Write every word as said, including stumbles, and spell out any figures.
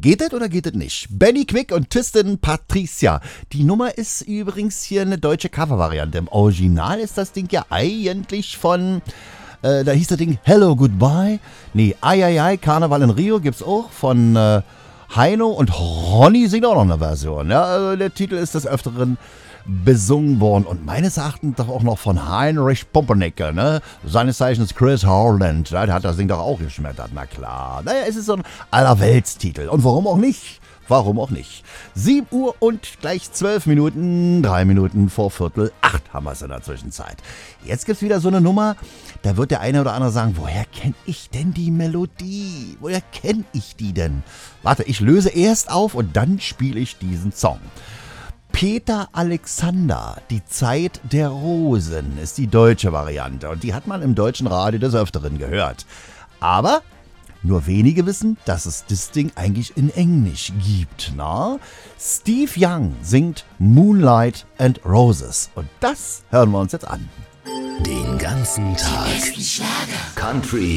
Geht das oder geht das nicht? Benny Quick und Tristan Patricia. Die Nummer ist übrigens hier eine deutsche Covervariante. Im Original ist das Ding ja eigentlich von, äh, da hieß das Ding Hello Goodbye. Nee, Ai Ai Ai, Karneval in Rio gibt's auch von äh, Heino und Ronny singt auch noch eine Version. Ja, also der Titel ist des Öfteren besungen worden und meines Erachtens doch auch noch von Heinrich Pumpernickel, ne? Seines Zeichens Chris Howland, ja, der hat das Ding doch auch geschmettert, na klar. Naja, es ist so ein Allerweltstitel und warum auch nicht? Warum auch nicht? sieben Uhr und gleich zwölf Minuten, drei Minuten vor Viertel acht haben wir es in der Zwischenzeit. Jetzt gibt's wieder so eine Nummer, da wird der eine oder andere sagen, woher kenne ich denn die Melodie? Woher kenne ich die denn? Warte, ich löse erst auf und dann spiele ich diesen Song. Peter Alexander, die Zeit der Rosen, ist die deutsche Variante und die hat man im deutschen Radio des Öfteren gehört. Aber nur wenige wissen, dass es das Ding eigentlich in Englisch gibt. Na? Steve Young singt Moonlight and Roses und das hören wir uns jetzt an. Den ganzen Tag Country